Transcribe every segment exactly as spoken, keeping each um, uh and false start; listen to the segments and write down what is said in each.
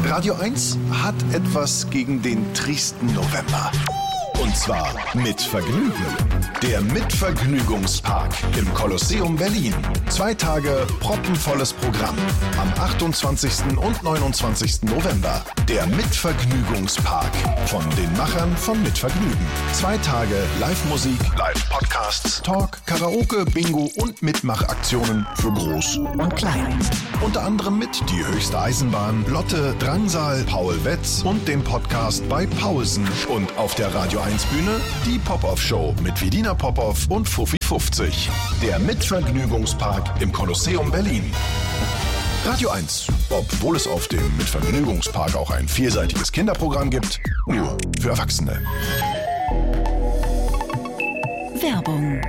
Radio eins hat etwas gegen den tristen November. Und zwar mit Vergnügen. Der Mitvergnügungspark im Kolosseum Berlin. Zwei Tage proppenvolles Programm. Am achtundzwanzigsten und neunundzwanzigsten November. Der Mitvergnügungspark von den Machern von Mitvergnügen. Zwei Tage Live-Musik, Live-Podcasts, Talk, Karaoke, Bingo und Mitmachaktionen für Groß und Klein. Unter anderem mit Die höchste Eisenbahn, Lotte, Drangsal, Paul Wetz und dem Podcast bei Pausen. Und auf der Radio eins Bühne die Pop-Off-Show mit Vidina Popov und Fuffi fünfzig. Der Mitvergnügungspark im Kolosseum Berlin. Radio eins, obwohl es auf dem Mitvergnügungspark auch ein vielseitiges Kinderprogramm gibt, nur für Erwachsene. Werbung.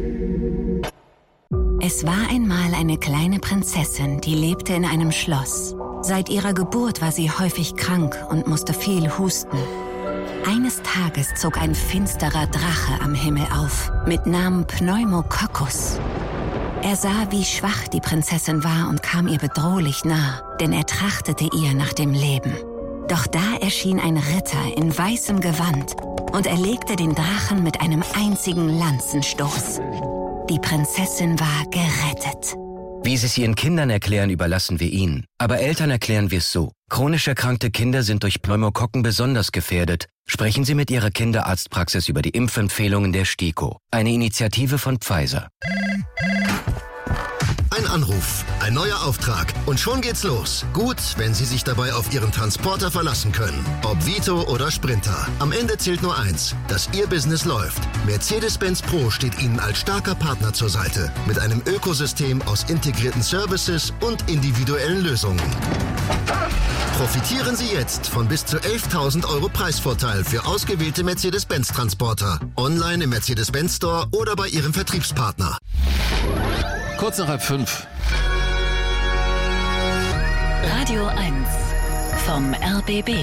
Es war einmal eine kleine Prinzessin, die lebte in einem Schloss. Seit ihrer Geburt war sie häufig krank und musste viel husten. Eines Tages zog ein finsterer Drache am Himmel auf, mit Namen Pneumococcus. Er sah, wie schwach die Prinzessin war und kam ihr bedrohlich nah, denn er trachtete ihr nach dem Leben. Doch da erschien ein Ritter in weißem Gewand und erlegte den Drachen mit einem einzigen Lanzenstoß. Die Prinzessin war gerettet. Wie Sie es Ihren Kindern erklären, überlassen wir Ihnen. Aber Eltern erklären wir es so. Chronisch erkrankte Kinder sind durch Pneumokokken besonders gefährdet. Sprechen Sie mit Ihrer Kinderarztpraxis über die Impfempfehlungen der STIKO. Eine Initiative von Pfizer. Ein Anruf, ein neuer Auftrag und schon geht's los. Gut, wenn Sie sich dabei auf Ihren Transporter verlassen können. Ob Vito oder Sprinter. Am Ende zählt nur eins, dass Ihr Business läuft. Mercedes-Benz Pro steht Ihnen als starker Partner zur Seite. Mit einem Ökosystem aus integrierten Services und individuellen Lösungen. Profitieren Sie jetzt von bis zu elftausend Euro Preisvorteil für ausgewählte Mercedes-Benz-Transporter. Online im Mercedes-Benz Store oder bei Ihrem Vertriebspartner. Kurz nach halb fünf. Radio eins vom R B B.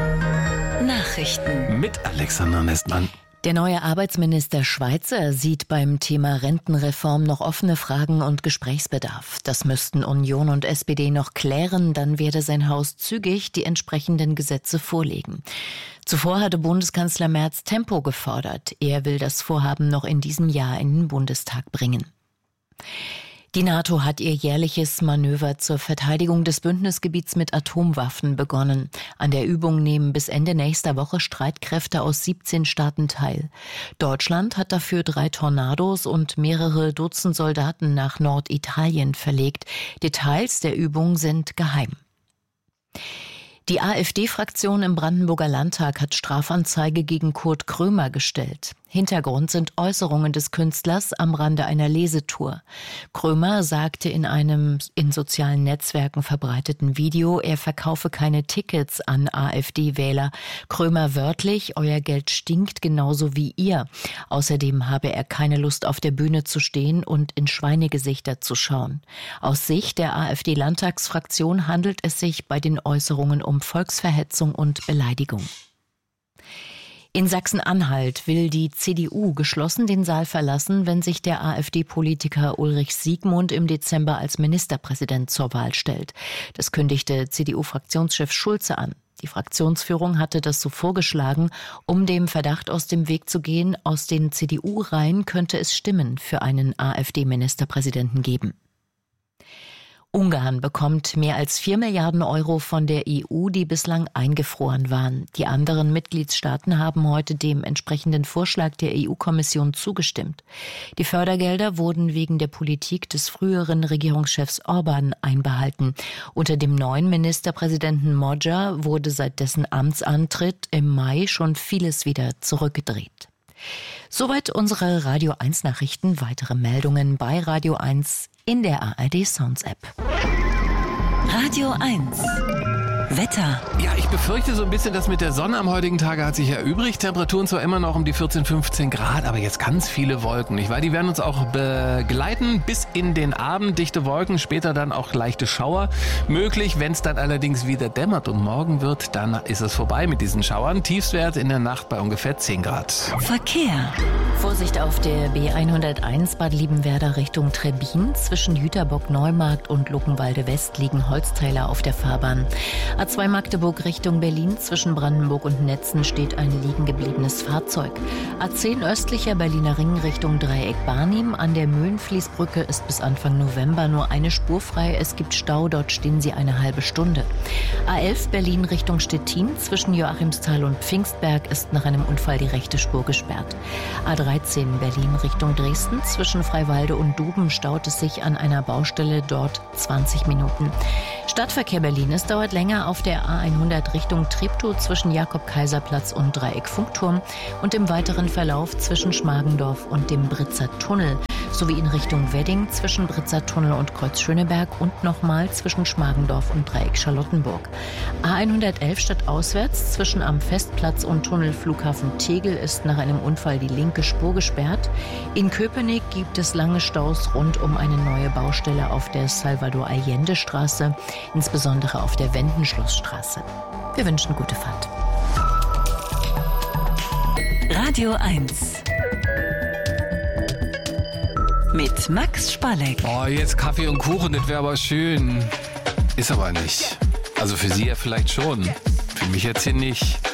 Nachrichten. Mit Alexander Nestmann. Der neue Arbeitsminister Schweizer sieht beim Thema Rentenreform noch offene Fragen und Gesprächsbedarf. Das müssten Union und S P D noch klären, dann werde sein Haus zügig die entsprechenden Gesetze vorlegen. Zuvor hatte Bundeskanzler Merz Tempo gefordert. Er will das Vorhaben noch in diesem Jahr in den Bundestag bringen. Die NATO hat ihr jährliches Manöver zur Verteidigung des Bündnisgebiets mit Atomwaffen begonnen. An der Übung nehmen bis Ende nächster Woche Streitkräfte aus siebzehn Staaten teil. Deutschland hat dafür drei Tornados und mehrere Dutzend Soldaten nach Norditalien verlegt. Details der Übung sind geheim. Die AfD-Fraktion im Brandenburger Landtag hat Strafanzeige gegen Kurt Krömer gestellt. Hintergrund sind Äußerungen des Künstlers am Rande einer Lesetour. Krömer sagte in einem in sozialen Netzwerken verbreiteten Video, er verkaufe keine Tickets an AfD-Wähler. Krömer wörtlich, euer Geld stinkt genauso wie ihr. Außerdem habe er keine Lust, auf der Bühne zu stehen und in Schweinegesichter zu schauen. Aus Sicht der AfD-Landtagsfraktion handelt es sich bei den Äußerungen um Volksverhetzung und Beleidigung. In Sachsen-Anhalt will die C D U geschlossen den Saal verlassen, wenn sich der AfD-Politiker Ulrich Siegmund im Dezember als Ministerpräsident zur Wahl stellt. Das kündigte C D U-Fraktionschef Schulze an. Die Fraktionsführung hatte das so vorgeschlagen, um dem Verdacht aus dem Weg zu gehen, aus den C D U-Reihen könnte es Stimmen für einen AfD-Ministerpräsidenten geben. Ungarn bekommt mehr als vier Milliarden Euro von der E U, die bislang eingefroren waren. Die anderen Mitgliedstaaten haben heute dem entsprechenden Vorschlag der E U-Kommission zugestimmt. Die Fördergelder wurden wegen der Politik des früheren Regierungschefs Orban einbehalten. Unter dem neuen Ministerpräsidenten Magyar wurde seit dessen Amtsantritt im Mai schon vieles wieder zurückgedreht. Soweit unsere Radio eins Nachrichten. Weitere Meldungen bei Radio eins in der A R D Sounds App. Radio eins. Wetter. Ja, ich befürchte so ein bisschen, dass mit der Sonne am heutigen Tage hat sich erübrigt. Temperaturen zwar immer noch um die vierzehn, fünfzehn Grad, aber jetzt ganz viele Wolken, nicht wahr? Die werden uns auch begleiten bis in den Abend. Dichte Wolken, später dann auch leichte Schauer möglich. Wenn es dann allerdings wieder dämmert und morgen wird, dann ist es vorbei mit diesen Schauern. Tiefstwert in der Nacht bei ungefähr zehn Grad. Verkehr. Vorsicht auf der B hunderteins Bad Liebenwerda Richtung Trebbin. Zwischen Jüterbock Neumarkt und Luckenwalde West liegen Holzträger auf der Fahrbahn. A zwei Magdeburg Richtung Berlin, zwischen Brandenburg und Netzen steht ein liegen gebliebenes Fahrzeug. A zehn östlicher Berliner Ring Richtung Dreieck Barnim. An der Möhlenfließbrücke ist bis Anfang November nur eine Spur frei. Es gibt Stau, dort stehen sie eine halbe Stunde. A elf Berlin Richtung Stettin, zwischen Joachimsthal und Pfingstberg ist nach einem Unfall die rechte Spur gesperrt. A dreizehn Berlin Richtung Dresden, zwischen Freiwalde und Duben staut es sich an einer Baustelle, dort zwanzig Minuten. Stadtverkehr Berlin, es dauert länger auf der A hundert Richtung Treptow zwischen Jakob-Kaiser-Platz und Dreieck Funkturm und im weiteren Verlauf zwischen Schmargendorf und dem Britzer Tunnel, sowie in Richtung Wedding zwischen Britzer Tunnel und Kreuz Schöneberg und nochmal zwischen Schmargendorf und Dreieck Charlottenburg. A hundertelf stadtauswärts zwischen am Festplatz und Tunnel Flughafen Tegel ist nach einem Unfall die linke Spur gesperrt. In Köpenick gibt es lange Staus rund um eine neue Baustelle auf der Salvador-Allende-Straße, insbesondere auf der Wendenschlossstraße. Wir wünschen gute Fahrt. Radio eins mit Max Spalleck. Oh, jetzt Kaffee und Kuchen, das wäre aber schön. Ist aber nicht. Also für Sie ja vielleicht schon. Für mich jetzt hier nicht.